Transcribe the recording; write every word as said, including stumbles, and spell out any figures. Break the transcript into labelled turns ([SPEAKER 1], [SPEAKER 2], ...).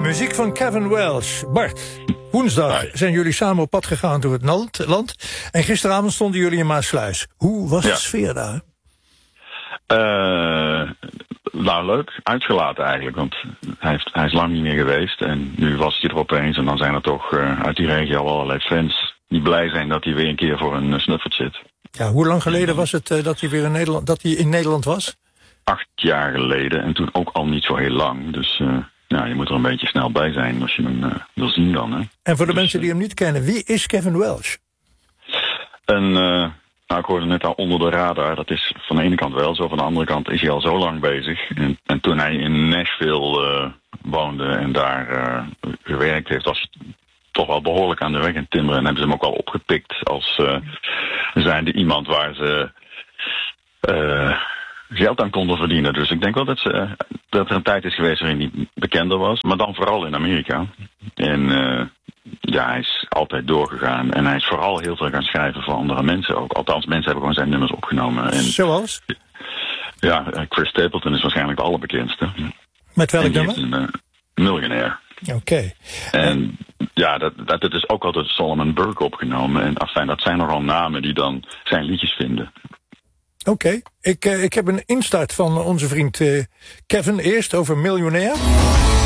[SPEAKER 1] Muziek van Kevin Welsh. Bart, woensdag
[SPEAKER 2] Hi.
[SPEAKER 1] zijn jullie samen op pad gegaan door het land, land. En gisteravond stonden jullie in Maasluis. Hoe was
[SPEAKER 2] Ja.
[SPEAKER 1] de sfeer daar?
[SPEAKER 2] Uh, nou, leuk. Uitgelaten eigenlijk, want hij, heeft, hij is lang niet meer geweest. En nu was hij er opeens. En dan zijn er toch uh, uit die regio allerlei fans die blij zijn dat hij weer een keer voor een uh, snuffert zit.
[SPEAKER 1] Ja, hoe lang geleden was het uh, dat hij weer in Nederland, dat hij in Nederland was?
[SPEAKER 2] Acht jaar geleden. En toen ook al niet zo heel lang. Dus uh, ja, je moet er een beetje snel bij zijn als je hem uh, wil zien dan. Hè.
[SPEAKER 1] En voor de
[SPEAKER 2] dus,
[SPEAKER 1] mensen die hem niet kennen, wie is Kevin Welsh?
[SPEAKER 2] En... Uh, Nou, ik hoorde net al onder de radar. Dat is van de ene kant wel zo, van de andere kant is hij al zo lang bezig. En, en toen hij in Nashville uh, woonde en daar uh, gewerkt heeft, was hij toch wel behoorlijk aan de weg in timmeren. En hebben ze hem ook al opgepikt als uh, zijnde iemand waar ze uh, geld aan konden verdienen. Dus ik denk wel dat, ze, uh, dat er een tijd is geweest waarin hij bekender was. Maar dan vooral in Amerika. En... Uh, Ja, hij is altijd doorgegaan. En hij is vooral heel veel gaan schrijven voor andere mensen ook. Althans, mensen hebben gewoon zijn nummers opgenomen. En,
[SPEAKER 1] Zoals?
[SPEAKER 2] ja, Chris Stapleton is waarschijnlijk de allerbekendste.
[SPEAKER 1] Met welk
[SPEAKER 2] en die
[SPEAKER 1] nummer?
[SPEAKER 2] heeft een uh, miljonair.
[SPEAKER 1] Oké. Okay.
[SPEAKER 2] En ja, dat, dat, dat is ook altijd Solomon Burke opgenomen. En afijn, dat zijn nogal namen die dan zijn liedjes vinden.
[SPEAKER 1] Oké. Okay. Ik, uh, ik heb een instart van onze vriend uh, Kevin eerst over miljonair.